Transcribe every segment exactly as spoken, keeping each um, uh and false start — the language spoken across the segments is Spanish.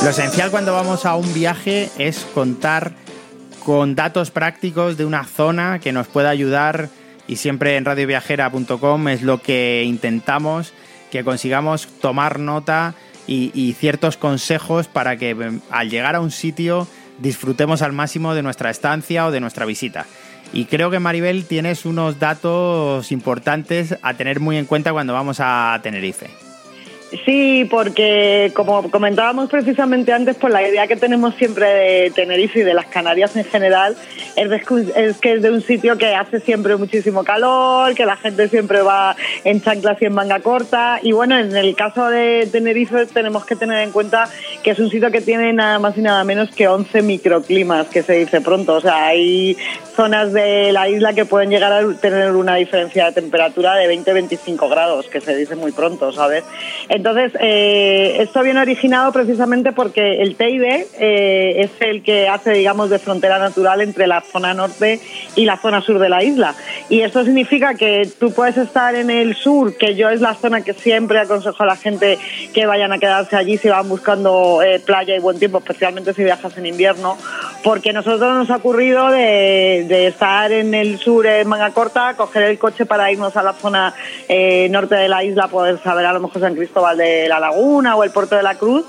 Lo esencial cuando vamos a un viaje es contar con datos prácticos de una zona que nos pueda ayudar, y siempre en radio viajera punto com es lo que intentamos, que consigamos tomar nota y, y ciertos consejos para que al llegar a un sitio disfrutemos al máximo de nuestra estancia o de nuestra visita. Y creo que, Maribel, tienes unos datos importantes a tener muy en cuenta cuando vamos a Tenerife. Sí, porque como comentábamos precisamente antes, pues la idea que tenemos siempre de Tenerife y de las Canarias en general es, de, es que es de un sitio que hace siempre muchísimo calor, que la gente siempre va en chanclas y en manga corta. Y bueno, en el caso de Tenerife tenemos que tener en cuenta que es un sitio que tiene nada más y nada menos que once microclimas, que se dice pronto. O sea, hay zonas de la isla que pueden llegar a tener una diferencia de temperatura de veinte a veinticinco grados, que se dice muy pronto, ¿sabes? Entonces, eh, esto viene originado precisamente porque el Teide eh, es el que hace, digamos, de frontera natural entre la zona norte y la zona sur de la isla. Y esto significa que tú puedes estar en el sur, que yo es la zona que siempre aconsejo a la gente que vayan a quedarse allí si van buscando eh, playa y buen tiempo, especialmente si viajas en invierno, porque a nosotros nos ha ocurrido de, de estar en el sur en manga corta, coger el coche para irnos a la zona eh, norte de la isla, poder saber a lo mejor San Cristóbal de la Laguna o el Puerto de la Cruz,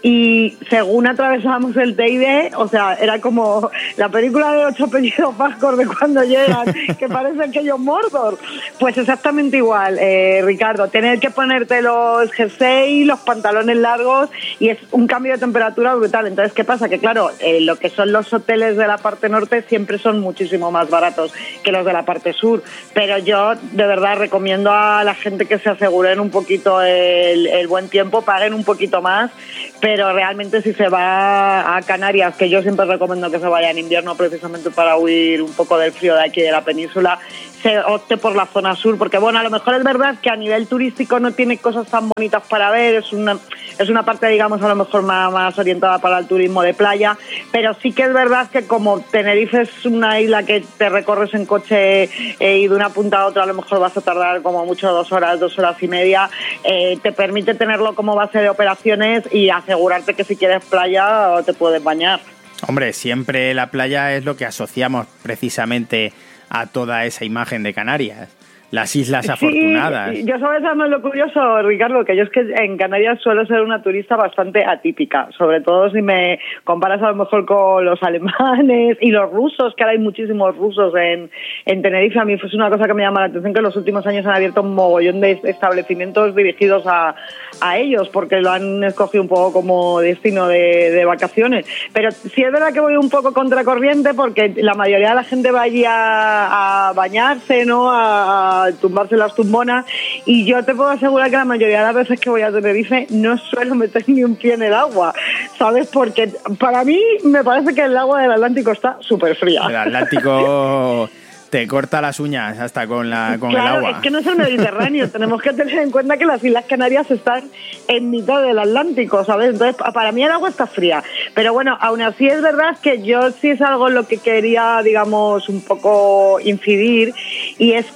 y según atravesábamos el Teide, o sea, era como la película de ocho apellidos vascos de cuando llegan, que parece aquello Mordor. Pues exactamente igual, eh, Ricardo, tener que ponerte los jersey, los pantalones largos, y es un cambio de temperatura brutal. Entonces, ¿qué pasa? Que claro, eh, lo que son los hoteles de la parte norte siempre son muchísimo más baratos que los de la parte sur, pero yo de verdad recomiendo a la gente que se aseguren un poquito el, el buen tiempo, paguen un poquito más, pero realmente si se va a Canarias, que yo siempre recomiendo que se vaya en invierno precisamente para huir un poco del frío de aquí de la península, se opte por la zona sur, porque bueno, a lo mejor es verdad que a nivel turístico no tiene cosas tan bonitas para ver, es una es una parte, digamos, a lo mejor más, más orientada para el turismo de playa, pero sí que es verdad que como Tenerife es una isla que te recorres en coche eh, y de una punta a otra a lo mejor vas a tardar como mucho dos horas, dos horas y media, eh, te permite tenerlo como base de operaciones y asegurarte que si quieres playa te puedes bañar. Hombre, siempre la playa es lo que asociamos precisamente a toda esa imagen de Canarias. Las islas afortunadas. Sí, yo sabes además lo curioso, Ricardo, que yo es que en Canarias suelo ser una turista bastante atípica, sobre todo si me comparas a lo mejor con los alemanes y los rusos, que ahora hay muchísimos rusos en, en Tenerife. A mí fue una cosa que me llama la atención, que en los últimos años han abierto un mogollón de establecimientos dirigidos a, a ellos, porque lo han escogido un poco como destino de, de vacaciones. Pero sí es verdad que voy un poco contracorriente, porque la mayoría de la gente va allí a, a bañarse, ¿no?, a a tumbarse las tumbonas, y yo te puedo asegurar que la mayoría de las veces que voy a Tenerife no suelo meter ni un pie en el agua, ¿sabes? Porque para mí me parece que el agua del Atlántico está súper fría. El Atlántico te corta las uñas hasta con, la, con claro, el agua. Es que no es el Mediterráneo. Tenemos que tener en cuenta que las Islas Canarias están en mitad del Atlántico, ¿sabes? Entonces, para mí el agua está fría. Pero bueno, aún así es verdad que yo sí es algo en lo que quería, digamos, un poco incidir, y es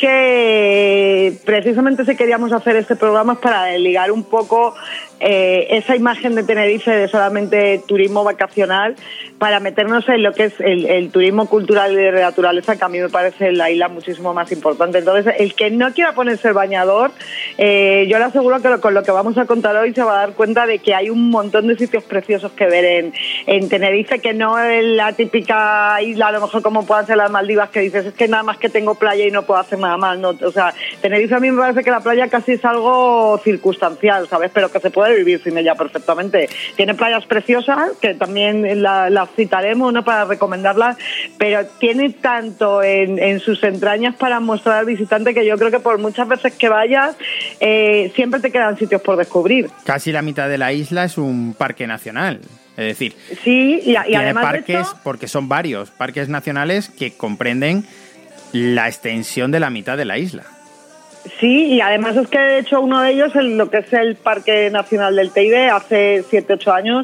que precisamente si queríamos hacer este programa es para ligar un poco eh, esa imagen de Tenerife de solamente turismo vacacional, para meternos en lo que es el, el turismo cultural y de naturaleza, que a mí me parece la isla muchísimo más importante. Entonces, el que no quiera ponerse el bañador, eh, yo le aseguro que lo, con lo que vamos a contar hoy se va a dar cuenta de que hay un montón de sitios preciosos que ver en, en Tenerife, que no es la típica isla, a lo mejor como puedan ser las Maldivas, que dices, es que nada más que tengo playa y no puedo hacer nada más. No, o sea, Tenerife a mí me parece que la playa casi es algo circunstancial, ¿sabes? Pero que se puede vivir sin ella perfectamente. Tiene playas preciosas, que también las la citaremos, ¿no?, para recomendarlas, pero tiene tanto en, en sus entrañas para mostrar al visitante que yo creo que por muchas veces que vayas, eh, siempre te quedan sitios por descubrir. Casi la mitad de la isla es un parque nacional. Es decir, sí, y, y tiene además parques, esto, porque son varios parques nacionales que comprenden la extensión de la mitad de la isla. Sí, y además es que de hecho uno de ellos, el, lo que es el Parque Nacional del Teide, hace siete ocho años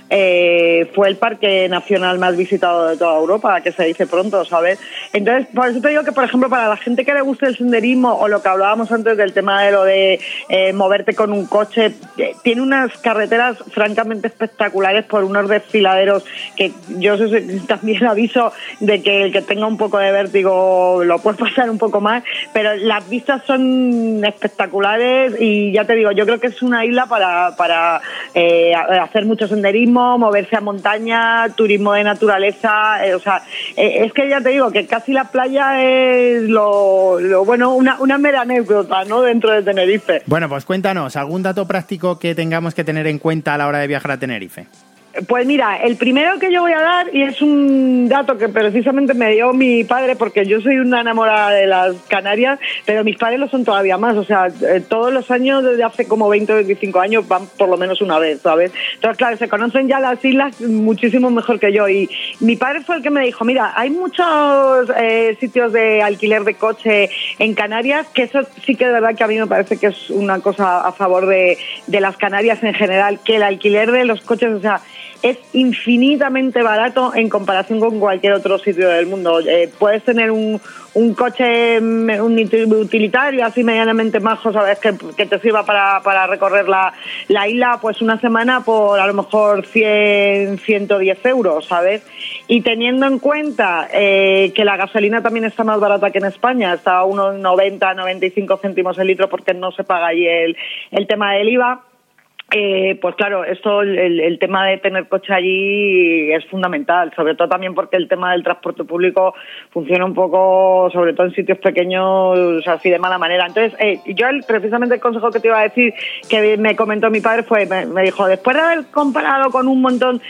eh, fue el parque nacional más visitado de toda Europa, que se dice pronto, ¿sabes? Entonces, por eso te digo que, por ejemplo, para la gente que le guste el senderismo o lo que hablábamos antes del tema de lo de eh, moverte con un coche, eh, tiene unas carreteras francamente espectaculares por unos desfiladeros que yo también aviso de que el que tenga un poco de vértigo lo puede pasar un poco más, pero las vistas son espectaculares y ya te digo, yo creo que es una isla para, para eh, hacer mucho senderismo, moverse a montaña, turismo de naturaleza, eh, o sea, eh, es que ya te digo que casi la playa es lo, lo bueno, una, una mera anécdota, ¿no?, dentro de Tenerife. Bueno, pues cuéntanos, ¿algún dato práctico que tengamos que tener en cuenta a la hora de viajar a Tenerife? Pues mira, el primero que yo voy a dar, y es un dato que precisamente me dio mi padre, porque yo soy una enamorada de las Canarias, pero mis padres lo son todavía más, o sea, eh, todos los años, desde hace como veinte o veinticinco años, van por lo menos una vez, ¿sabes? Entonces, claro, se conocen ya las islas muchísimo mejor que yo, y mi padre fue el que me dijo, mira, hay muchos eh, sitios de alquiler de coche en Canarias, que eso sí que de verdad que a mí me parece que es una cosa a favor de, de las Canarias en general, que el alquiler de los coches, o sea, es infinitamente barato en comparación con cualquier otro sitio del mundo. Eh, puedes tener un, un coche, un utilitario así medianamente majo, sabes, que, que te sirva para, para recorrer la, la isla, pues una semana por a lo mejor cien, ciento diez euros, ¿sabes? Y teniendo en cuenta eh, que la gasolina también está más barata que en España, está a unos noventa, noventa y cinco céntimos el litro porque no se paga ahí el, el tema del I V A. Eh, pues claro, esto, el, el tema de tener coche allí es fundamental, sobre todo también porque el tema del transporte público funciona un poco, sobre todo en sitios pequeños, o sea, así de mala manera. Entonces, eh, yo el, precisamente el consejo que te iba a decir, que me comentó mi padre, fue, me, me dijo, después de haber comparado con un montón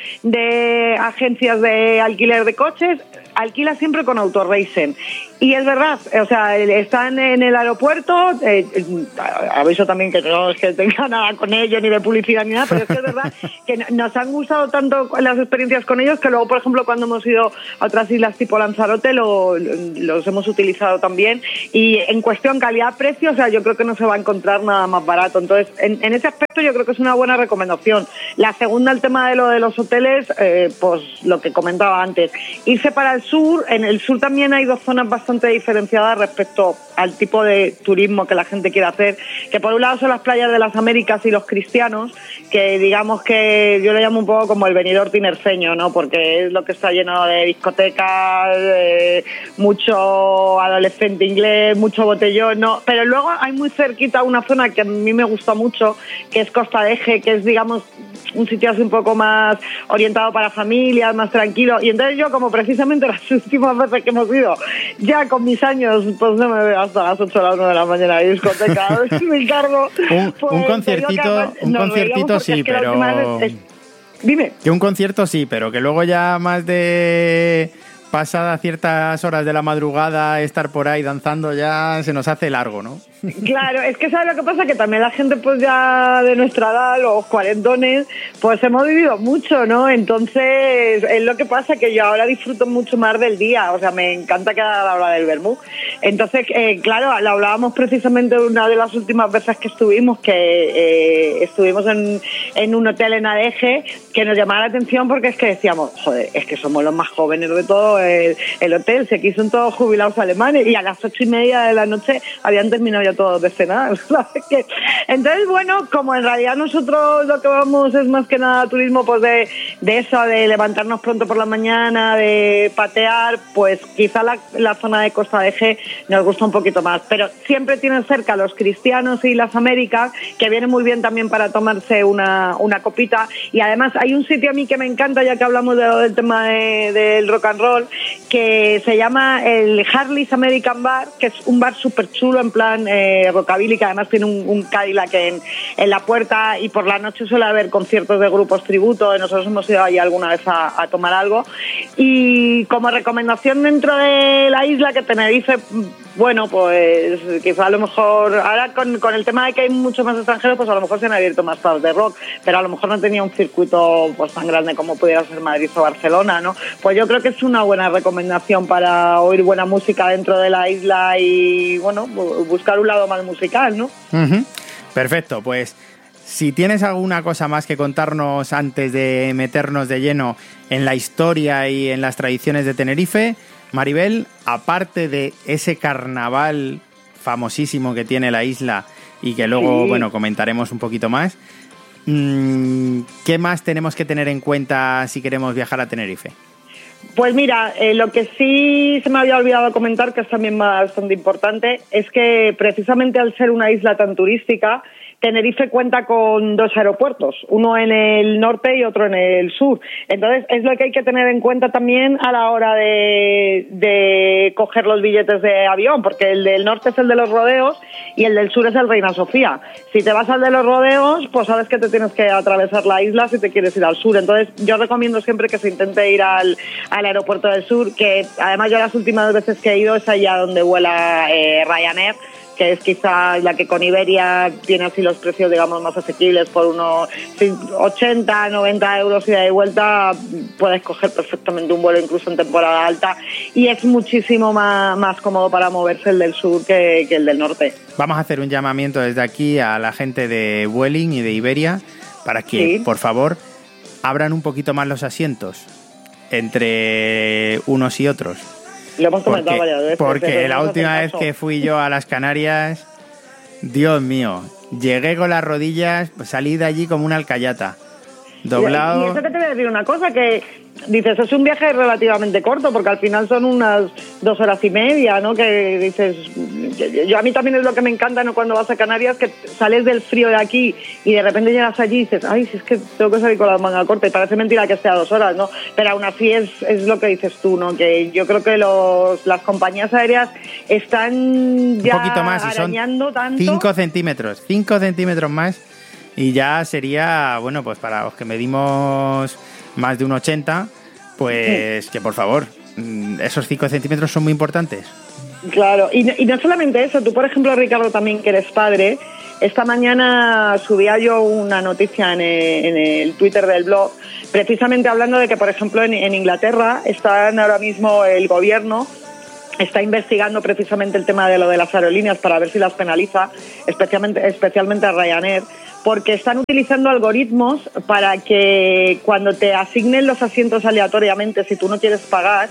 de agencias de alquiler de coches, alquila siempre con Autoracing. Y es verdad, o sea, están en el aeropuerto, eh, aviso también que no es que tenga nada con ellos, ni de publicidad ni nada, pero es que es verdad que nos han gustado tanto las experiencias con ellos que luego, por ejemplo, cuando hemos ido a otras islas tipo Lanzarote, lo, los hemos utilizado también. Y en cuestión calidad-precio, o sea, yo creo que no se va a encontrar nada más barato. Entonces, en, en ese aspecto yo creo que es una buena recomendación. La segunda, el tema de lo de los hoteles, eh, pues lo que comentaba antes. Irse para el sur, en el sur también hay dos zonas bastante diferenciadas respecto al tipo de turismo que la gente quiere hacer, que por un lado son las playas de las Américas y los cristianos, que digamos que yo le llamo un poco como el Benidorm tinerfeño, ¿no? Porque es lo que está lleno de discotecas, de mucho adolescente inglés, mucho botellón, ¿no? Pero luego hay muy cerquita una zona que a mí me gusta mucho, que es Costa de Eje, que es, digamos, un sitio así un poco más orientado para familias, más tranquilo. Y entonces yo, como precisamente las últimas veces que hemos ido, ya con mis años, pues no me veo hasta las ocho o las nueve de la mañana en discoteca, me encargo. Un, pues, un conciertito, un conciertito sí, pero... Es, es... Dime. Que un concierto sí, pero que luego ya más de... pasadas ciertas horas de la madrugada, estar por ahí danzando ya se nos hace largo, ¿no? Claro, es que ¿sabes lo que pasa? Que también la gente pues ya de nuestra edad, los cuarentones, pues hemos vivido mucho, ¿no? Entonces es lo que pasa, que yo ahora disfruto mucho más del día, o sea, me encanta quedar a la hora del vermú. Entonces, eh, claro, lo hablábamos precisamente una de las últimas veces que estuvimos, que eh, estuvimos en, en un hotel en Adeje, que nos llamaba la atención porque es que decíamos, joder, es que somos los más jóvenes de todo el, el hotel, si aquí son todos jubilados alemanes, y a las ocho y media de la noche habían terminado ya todos de cenar, ¿sabes? Que, entonces, bueno, como en realidad nosotros lo que vamos es más que nada turismo, pues de, de eso, de levantarnos pronto por la mañana, de patear, pues quizá la, la zona de Costa de Eje nos gusta un poquito más, pero siempre tienen cerca los cristianos y las Américas, que vienen muy bien también para tomarse una, una copita. Y además hay un sitio a mí que me encanta, ya que hablamos de, del tema de, del rock and roll, que se llama el Harley's American Bar, que es un bar súper chulo en plan eh, rockabilly, que además tiene un, un Cadillac en, en la puerta, y por la noche suele haber conciertos de grupos tributo, y nosotros hemos ido ahí alguna vez a, a tomar algo. Y como recomendación dentro de la isla, que Tenerife, bueno, pues quizá a lo mejor, ahora con, con el tema de que hay muchos más extranjeros, pues a lo mejor se han abierto más pubs de rock, pero a lo mejor no tenía un circuito pues tan grande como pudiera ser Madrid o Barcelona, ¿no? Pues yo creo que es una buena recomendación para oír buena música dentro de la isla y, bueno, buscar un lado más musical, ¿no? Uh-huh. Perfecto, pues Si tienes alguna cosa más que contarnos antes de meternos de lleno en la historia y en las tradiciones de Tenerife, Maribel, aparte de ese carnaval famosísimo que tiene la isla y que luego, sí. bueno, comentaremos un poquito más, ¿qué más tenemos que tener en cuenta si queremos viajar a Tenerife? Pues mira, eh, lo que sí se me había olvidado comentar, que es también bastante importante, es que precisamente al ser una isla tan turística, Tenerife cuenta con dos aeropuertos, uno en el norte y otro en el sur. Entonces, es lo que hay que tener en cuenta también a la hora de, de coger los billetes de avión, porque el del norte es el de los rodeos y el del sur es el Reina Sofía. Si te vas al de los rodeos, pues sabes que te tienes que atravesar la isla si te quieres ir al sur. Entonces, yo recomiendo siempre que se intente ir al, al aeropuerto del sur, que además yo las últimas veces que he ido es allá donde vuela eh, Ryanair, que es quizá la que con Iberia tiene así los precios, digamos, más asequibles, por unos ochenta, noventa euros ida y vuelta, puedes coger perfectamente un vuelo incluso en temporada alta, y es muchísimo más, más cómodo para moverse el del sur que, que el del norte. Vamos a hacer un llamamiento desde aquí a la gente de Vueling y de Iberia para que, sí. por favor, abran un poquito más los asientos entre unos y otros. Lo hemos comentado porque, varias veces. Porque la última vez que fui yo a las Canarias, Dios mío, llegué con las rodillas, pues salí de allí como una alcayata, doblado. Y, y eso que te voy a decir una cosa, que dices, es un viaje relativamente corto, porque al final son unas dos horas y media, ¿no? Que dices, yo a mí también es lo que me encanta, ¿no? Cuando vas a Canarias, que sales del frío de aquí y de repente llegas allí y dices, ay, si es que tengo que salir con la manga corta, y parece mentira que esté a dos horas, ¿no? Pero aún así es, es lo que dices tú, ¿no? Que yo creo que los, las compañías aéreas están ya un poquito más, arañando son tanto. cinco centímetros, cinco centímetros más, y ya sería, bueno, pues para los que medimos más de un ochenta, pues sí. que por favor, esos cinco centímetros son muy importantes. Claro, y no, y no solamente eso, tú por ejemplo, Ricardo, también que eres padre, esta mañana subía yo una noticia en el, en el Twitter del blog, precisamente hablando de que, por ejemplo, en, en Inglaterra están ahora mismo el gobierno está investigando precisamente el tema de lo de las aerolíneas para ver si las penaliza, especialmente, especialmente a Ryanair, porque están utilizando algoritmos para que cuando te asignen los asientos aleatoriamente, si tú no quieres pagar,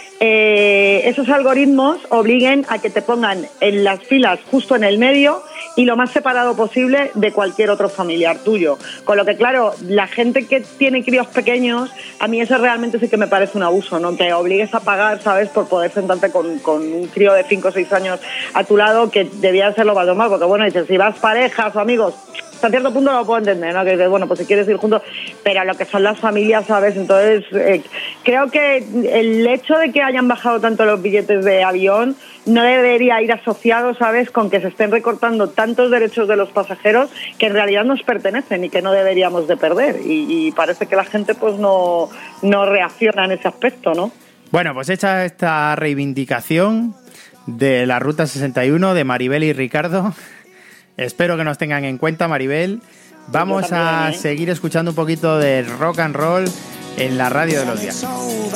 eh, esos algoritmos obliguen a que te pongan en las filas justo en el medio y lo más separado posible de cualquier otro familiar tuyo. Con lo que, claro, la gente que tiene críos pequeños, a mí eso realmente sí que me parece un abuso, ¿no? Que obligues a pagar, ¿sabes?, por poder sentarte con, con un crío de cinco o seis años a tu lado, que debía ser lo más normal, porque, bueno, dices, si vas parejas o amigos, hasta cierto punto lo puedo entender, ¿no? Que dices, bueno, pues si quieres ir juntos, pero lo que son las familias, ¿sabes? Entonces, eh, creo que el hecho de que hayan bajado tanto los billetes de avión no debería ir asociado, ¿sabes?, con que se estén recortando tantos derechos de los pasajeros que en realidad nos pertenecen y que no deberíamos de perder. Y, y parece que la gente pues no, no reacciona en ese aspecto, ¿no? Bueno, pues hecha esta reivindicación de la Ruta sesenta y uno de Maribel y Ricardo, espero que nos tengan en cuenta, Maribel. Vamos también, a ¿eh? seguir escuchando un poquito de rock and roll en la radio de los días.